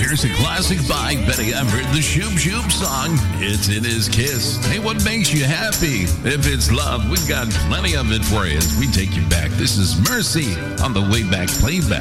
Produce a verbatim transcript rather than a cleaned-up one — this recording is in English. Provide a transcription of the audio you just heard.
Here's a classic by Betty Everett, the Shoop Shoop song. It's in his kiss. Hey, what makes you happy? If it's love, we've got plenty of it for you as we take you back. This is Mercy on the Way Back Playback.